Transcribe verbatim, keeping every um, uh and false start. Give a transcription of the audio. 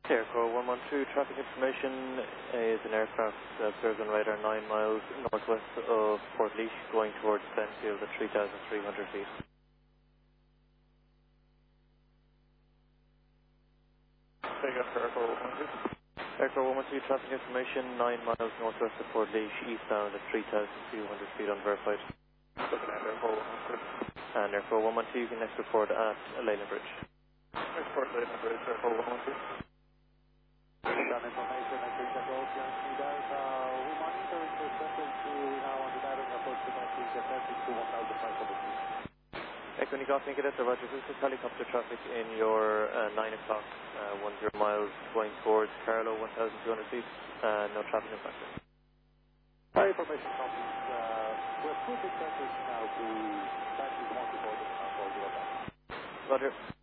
Airco one one two, traffic information is an aircraft observed on radar nine miles northwest of Port Leash going towards Glenfield at three thousand three hundred feet. Take up Airco one one two. Airco one one two, traffic information nine miles northwest of Port Leash eastbound at three thousand two hundred feet unverified. Looking at Airco one one two. And Airco one one two, you can next report at Leyland Bridge. Next port Leyland Bridge, Airco one one two. That information and bring that all to Delta. We monitor for seconds to now on the direct approach to Northeast Atlantic to one thousand five hundred feet. Echo Nicotin, Cadetta, Roger. This is helicopter traffic in your uh, nine o'clock, uh, one zero miles going towards Carlo, one thousand two hundred feet. Uh, no traffic impact. High information copies. Uh, we're putting sensors now to battery one before the for the Roger.